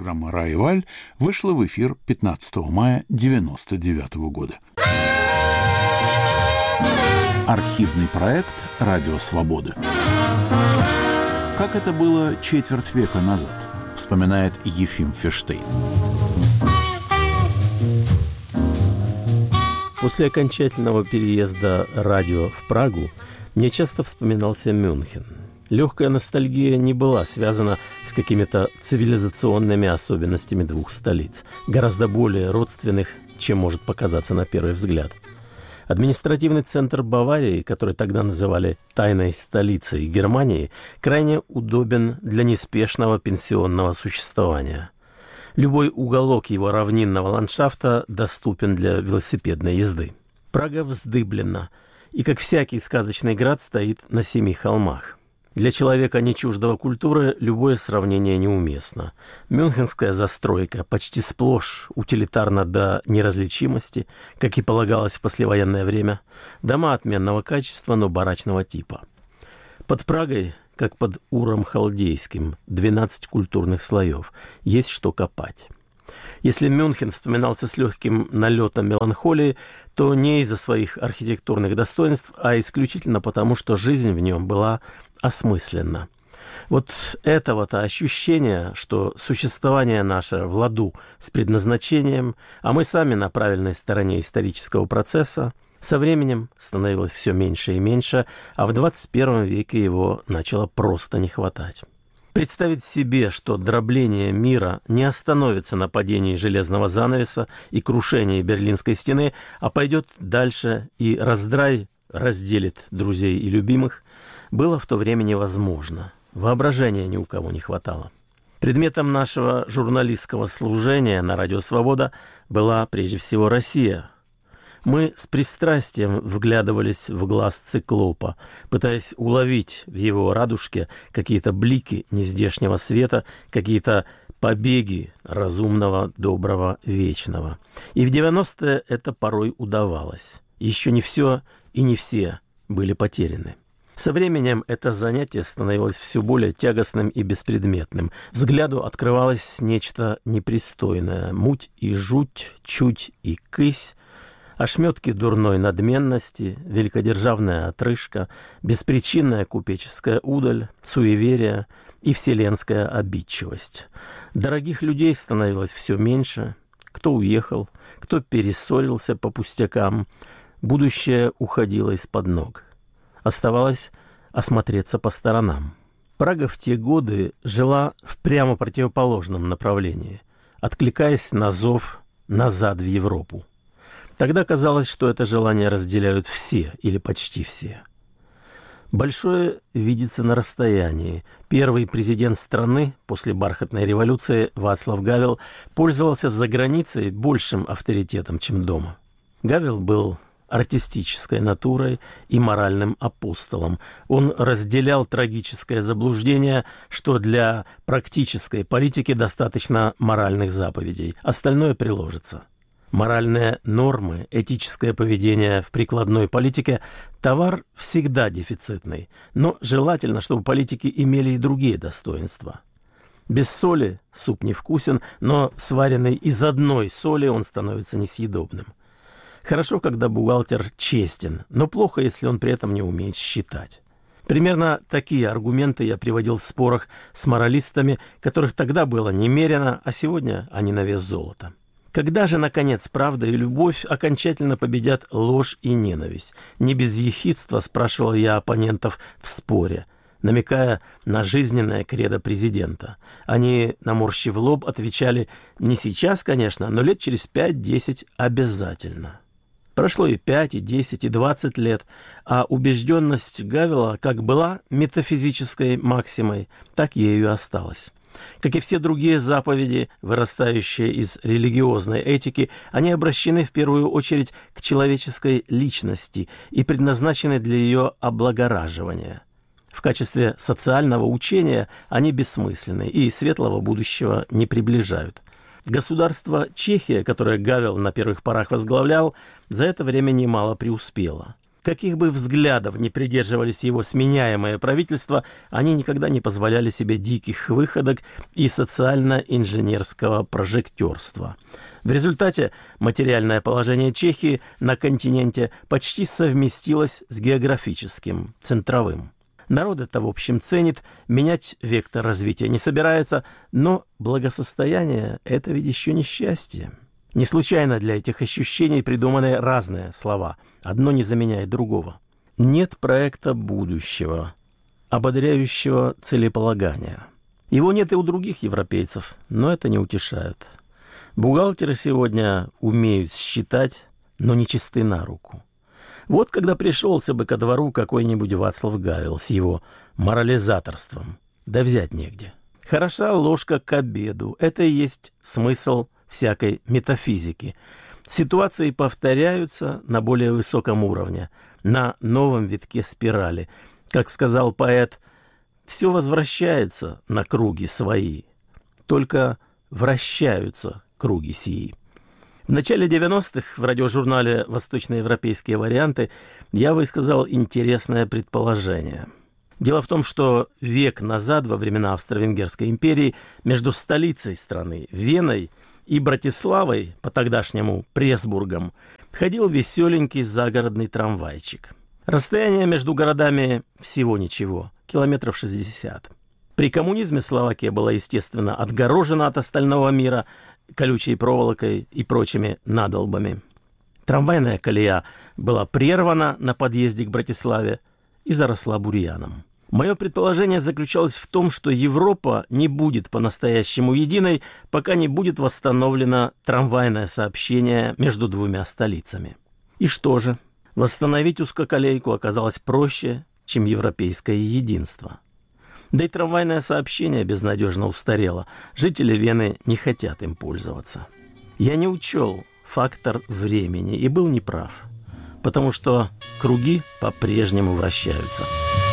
программа «Рай и Валь» вышла в эфир 15 мая 1999 года. Архивный проект «Радио Свобода». Как это было четверть века назад, вспоминает Ефим Ферштейн. После окончательного переезда радио в Прагу мне часто вспоминался Мюнхен. Легкая ностальгия не была связана с какими-то цивилизационными особенностями двух столиц, гораздо более родственных, чем может показаться на первый взгляд. Административный центр Баварии, который тогда называли «тайной столицей Германии», крайне удобен для неспешного пенсионного существования. Любой уголок его равнинного ландшафта доступен для велосипедной езды. Прага вздыблена и, как всякий сказочный град, стоит на 7 холмах. Для человека, не чуждого культуры, любое сравнение неуместно. Мюнхенская застройка почти сплошь утилитарна до неразличимости, как и полагалось в послевоенное время. Дома отменного качества, но барачного типа. Под Прагой, как под Уром Халдейским, 12 культурных слоев. Есть что копать. Если Мюнхен вспоминался с легким налетом меланхолии, то не из-за своих архитектурных достоинств, а исключительно потому, что жизнь в нем была осмысленна. Вот этого-то ощущения, что существование наше в ладу с предназначением, а мы сами на правильной стороне исторического процесса, со временем становилось все меньше и меньше, а в 21 веке его начало просто не хватать. Представить себе, что дробление мира не остановится на падении железного занавеса и крушении Берлинской стены, а пойдет дальше и раздрай разделит друзей и любимых, было в то время невозможно. Воображения ни у кого не хватало. Предметом нашего журналистского служения на «Радио Свобода» была прежде всего Россия. Мы с пристрастием вглядывались в глаз циклопа, пытаясь уловить в его радужке какие-то блики нездешнего света, какие-то побеги разумного, доброго, вечного. И в 90-е это порой удавалось. Еще не все и не все были потеряны. Со временем это занятие становилось все более тягостным и беспредметным. Взгляду открывалось нечто непристойное. Муть и жуть, чуть и кысь, ошметки дурной надменности, великодержавная отрыжка, беспричинная купеческая удаль, суеверие и вселенская обидчивость. Дорогих людей становилось все меньше. Кто уехал, кто перессорился по пустякам. Будущее уходило из-под ног. Оставалось осмотреться по сторонам. Прага в те годы жила в прямо противоположном направлении, откликаясь на зов назад в Европу. Тогда казалось, что это желание разделяют все или почти все. Большое видится на расстоянии. Первый президент страны после бархатной революции Вацлав Гавел пользовался за границей большим авторитетом, чем дома. Гавел был артистической натурой и моральным апостолом. Он разделял трагическое заблуждение, что для практической политики достаточно моральных заповедей, остальное приложится. Моральные нормы, этическое поведение в прикладной политике – товар всегда дефицитный, но желательно, чтобы политики имели и другие достоинства. Без соли суп невкусен, но сваренный из одной соли он становится несъедобным. Хорошо, когда бухгалтер честен, но плохо, если он при этом не умеет считать. Примерно такие аргументы я приводил в спорах с моралистами, которых тогда было немерено, а сегодня они на вес золота. Когда же, наконец, правда и любовь окончательно победят ложь и ненависть? Не без ехидства спрашивал я оппонентов в споре, намекая на жизненное кредо президента. Они, наморщив лоб, отвечали: не сейчас, конечно, но лет через 5-10 обязательно. Прошло и 5, и 10, и 20 лет, а убежденность Гавела как была метафизической максимой, так ею и осталась. Как и все другие заповеди, вырастающие из религиозной этики, они обращены в первую очередь к человеческой личности и предназначены для ее облагораживания. В качестве социального учения они бессмысленны и светлого будущего не приближают. Государство Чехия, которое Гавел на первых порах возглавлял, за это время немало преуспело. Каких бы взглядов ни придерживались его сменяемые правительства, они никогда не позволяли себе диких выходок и социально-инженерского прожектерства. В результате материальное положение Чехии на континенте почти совместилось с географическим, центровым. Народ это, в общем, ценит, менять вектор развития не собирается, но благосостояние – это ведь еще не счастье. Не случайно для этих ощущений придуманы разные слова. Одно не заменяет другого. Нет проекта будущего, ободряющего целеполагания. Его нет и у других европейцев, но это не утешает. Бухгалтеры сегодня умеют считать, но не чисты на руку. Вот когда пришелся бы ко двору какой-нибудь Вацлав Гавел с его морализаторством, да взять негде. Хороша ложка к обеду. Это и есть смысл всякой метафизики. Ситуации повторяются на более высоком уровне, на новом витке спирали. Как сказал поэт, все возвращается на круги свои, только вращаются круги сии. В начале 90-х в радиожурнале «Восточноевропейские варианты» я высказал интересное предположение. Дело в том, что век назад, во времена Австро-Венгерской империи, между столицей страны, Веной, и Братиславой, по-тогдашнему Пресбургом, ходил веселенький загородный трамвайчик. Расстояние между городами всего ничего, километров 60. При коммунизме Словакия была, естественно, отгорожена от остального мира колючей проволокой и прочими надолбами. Трамвайная колея была прервана на подъезде к Братиславе и заросла бурьяном. Мое предположение заключалось в том, что Европа не будет по-настоящему единой, пока не будет восстановлено трамвайное сообщение между двумя столицами. И что же? Восстановить узкоколейку оказалось проще, чем европейское единство. Да и трамвайное сообщение безнадежно устарело. Жители Вены не хотят им пользоваться. Я не учел фактор времени и был неправ, потому что круги по-прежнему вращаются.